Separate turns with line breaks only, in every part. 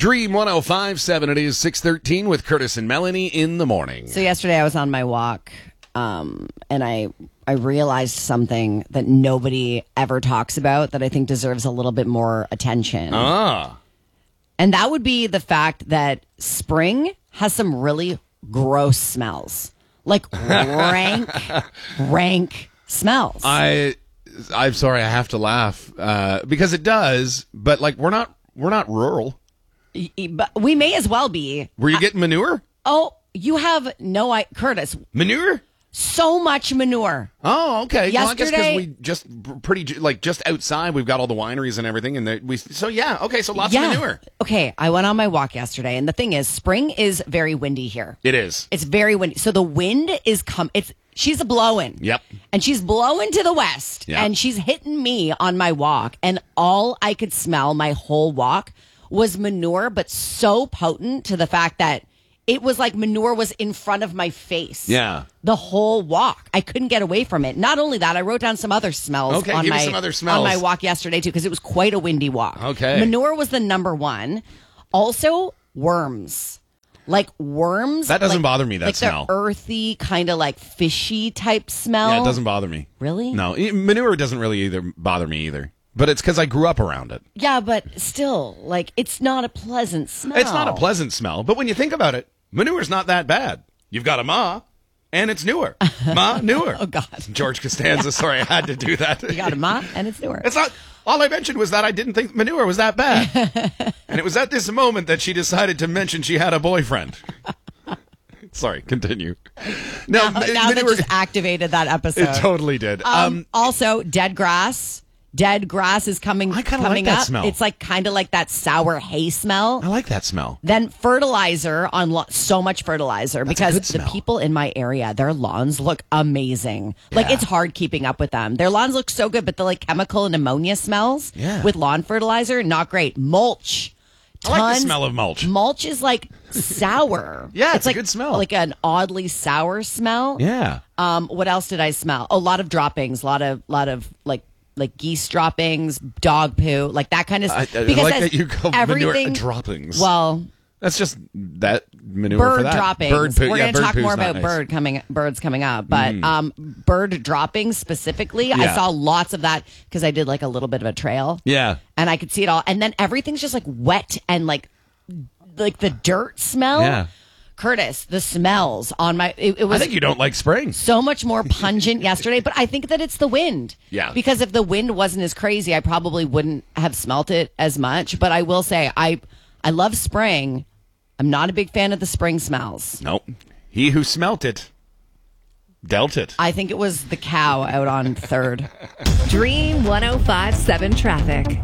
Dream 105.7. It is 6:13 with Curtis and Melanie in the morning.
So yesterday I was on my walk, and I realized something that nobody ever talks about that I think deserves a little bit more attention. And that would be the fact that spring has some really gross smells. Like rank smells.
I'm sorry, I have to laugh because it does, but like we're not rural.
But we may as well be.
Were you getting manure?
Oh, you have Curtis.
Manure?
So much manure.
Oh, okay.
Yesterday,
well, I guess because we just outside, we've got all the wineries and everything, and so lots of manure.
Okay, I went on my walk yesterday, and the thing is, spring is very windy here.
It is.
It's very windy. So the wind is she's blowing.
Yep.
And she's blowing to the west, and she's hitting me on my walk, and all I could smell my whole walk was manure, but so potent to the fact that it was like manure was in front of my face.
Yeah.
The whole walk. I couldn't get away from it. Not only that, I wrote down some other smells
Okay, give me some other smells.
on my walk yesterday, too, because it was quite a windy walk.
Okay.
Manure was the number one. Also, worms. Like worms.
That doesn't bother me, that smell.
Like the earthy, kind of like fishy type smell.
Yeah, it doesn't bother me.
Really?
No, manure doesn't really bother me either. But it's because I grew up around it.
Yeah, but still, like, it's not a pleasant smell.
It's not a pleasant smell, but when you think about it, manure's not that bad. You've got a ma, and it's newer. Ma, newer.
Oh, God.
George Costanza, sorry, I had to do that.
You got a ma, and it's newer.
It's not. All I mentioned was that I didn't think manure was that bad. And it was at this moment that she decided to mention she had a boyfriend. Sorry, continue.
Now that just activated that episode.
It totally did.
Also, dead grass. Dead grass is coming
like that
up.
smell.
It's like kind of like that sour hay smell.
I like that smell.
Then fertilizer so much fertilizer.
That's
because
a good
the
smell.
people in my area, their lawns look amazing. Like it's hard keeping up with them. Their lawns look so good, but the like chemical and ammonia smells with lawn fertilizer, not great. Mulch.
I like the smell of mulch.
Mulch is like sour.
Yeah, it's
like
a good smell.
Like an oddly sour smell.
Yeah.
What else did I smell? A lot of droppings, a lot of like geese droppings, dog poo, like that kind of stuff.
I like that you call manure droppings.
Well,
that's just that manure
bird
for that.
droppings.
Bird poo.
We're going to talk more about
nice.
birds coming up, but bird droppings specifically, I saw lots of that because I did like a little bit of a trail.
Yeah,
and I could see it all, and then everything's just like wet and like the dirt smell.
Yeah.
Curtis, the smells on my... It was
I think you don't like spring.
so much more pungent yesterday, but I think that it's the wind.
Yeah.
Because if the wind wasn't as crazy, I probably wouldn't have smelt it as much. But I will say, I love spring. I'm not a big fan of the spring smells.
Nope. He who smelt it, dealt it.
I think it was the cow out on 3rd.
Dream 105.7 traffic.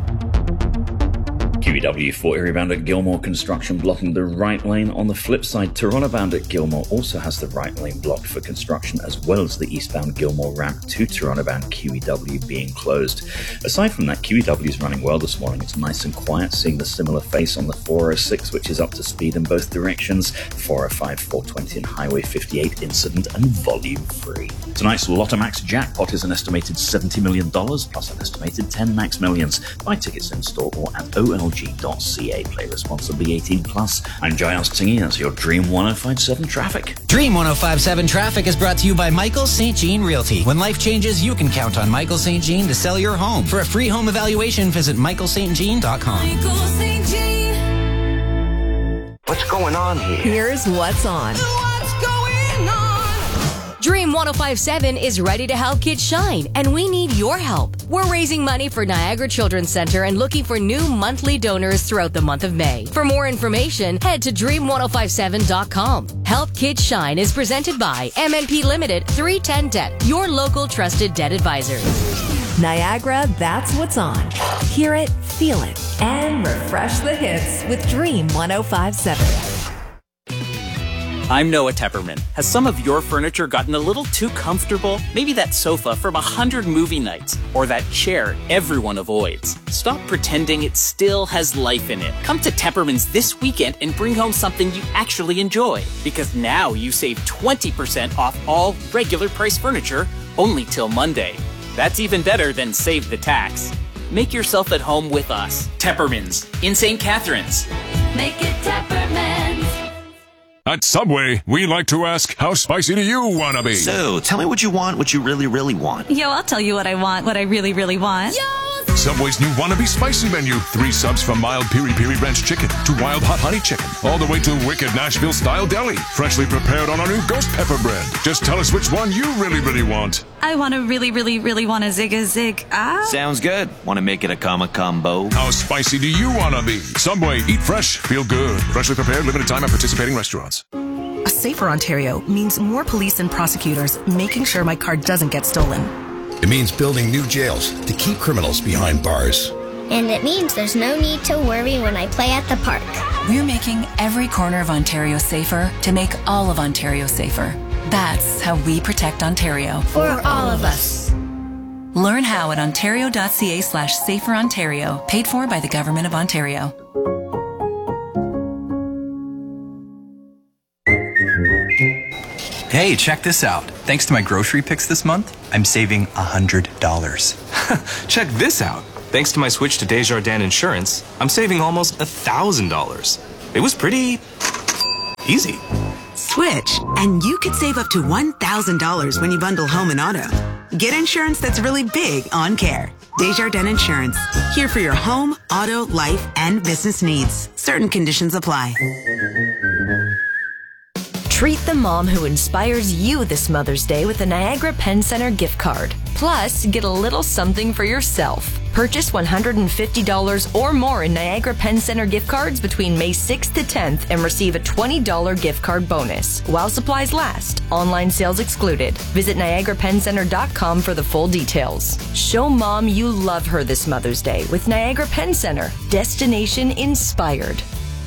QEW 40 rebound at Gilmore construction blocking the right lane. On the flip side, Toronto bound at Gilmore also has the right lane blocked for construction, as well as the eastbound Gilmore ramp to Toronto bound QEW being closed. Aside from that, QEW is running well this morning. It's nice and quiet, seeing the similar face on the 406, which is up to speed in both directions. 405, 420 and Highway 58 incident and volume free. Tonight's Lottomax jackpot is an estimated $70 million plus an estimated 10 max millions. Buy tickets in store or at OLG.ca. Play responsibly, 18 plus. I'm Giles Tingy. That's your Dream 105.7 traffic.
Dream 105.7 traffic is brought to you by Michael St. Jean Realty. When life changes, you can count on Michael St. Jean to sell your home. For a free home evaluation, visit michaelstjean.com.
Michael St. Jean.
What's going on here?
Here's what's on. Dream 105.7 is ready to help kids shine, and we need your help. We're raising money for Niagara Children's Center and looking for new monthly donors throughout the month of May. For more information, head to dream1057.com. Help Kids Shine is presented by MNP Limited 310 Debt, your local trusted debt advisor. Niagara, that's what's on. Hear it, feel it, and refresh the hits with Dream 105.7.
I'm Noah Tepperman. Has some of your furniture gotten a little too comfortable? Maybe that sofa from 100 movie nights, or that chair everyone avoids. Stop pretending it still has life in it. Come to Tepperman's this weekend and bring home something you actually enjoy. Because now you save 20% off all regular price furniture, only till Monday. That's even better than save the tax. Make yourself at home with us. Tepperman's in St. Catharines.
Make it Teppermint.
At Subway, we like to ask, how spicy do you want to be?
So, tell me what you want, what you really, really want.
Yo, I'll tell you what I want, what I really, really want.
Yo!
Subway's new Wannabe Spicy menu. 3 subs from mild piri-piri ranch chicken to wild hot honey chicken. All the way to wicked Nashville-style deli. Freshly prepared on our new ghost pepper bread. Just tell us which one you really, really want.
I want to really, really, really want a zig.
Sounds good. Want to make it a combo?
How spicy do you want to be? Subway, eat fresh, feel good. Freshly prepared, limited time at participating restaurants.
A safer Ontario means more police and prosecutors making sure my car doesn't get stolen.
It means building new jails to keep criminals behind bars.
And it means there's no need to worry when I play at the park.
We're making every corner of Ontario safer to make all of Ontario safer. That's how we protect Ontario.
For all of us.
Learn how at ontario.ca/saferontario, paid for by the Government of Ontario.
Hey, check this out. Thanks to my grocery picks this month, I'm saving $100.
Check this out. Thanks to my switch to Desjardins Insurance, I'm saving almost $1,000. It was pretty easy.
Switch, and you could save up to $1,000 when you bundle home and auto. Get insurance that's really big on care. Desjardins Insurance. Here for your home, auto, life, and business needs. Certain conditions apply.
Treat the mom who inspires you this Mother's Day with a Niagara Pen Center gift card. Plus, get a little something for yourself. Purchase $150 or more in Niagara Pen Center gift cards between May 6th to 10th and receive a $20 gift card bonus. While supplies last. Online sales excluded. Visit NiagaraPenCenter.com for the full details. Show mom you love her this Mother's Day with Niagara Pen Center. Destination inspired.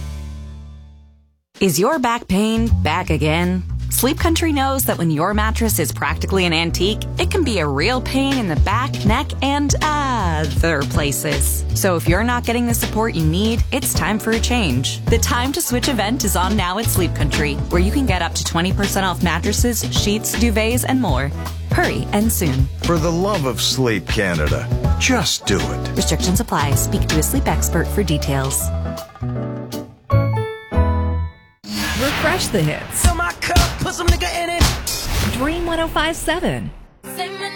Is your back pain back again? Sleep Country knows that when your mattress is practically an antique, it can be a real pain in the back, neck, and other places. So if you're not getting the support you need, it's time for a change. The Time to Switch event is on now at Sleep Country, where you can get up to 20% off mattresses, sheets, duvets, and more. Hurry and soon.
For the love of sleep, Canada, just do it.
Restrictions apply. Speak to a sleep expert for details.
Refresh the hits.
Fill my cup, put some nigga in it.
Dream 105.7.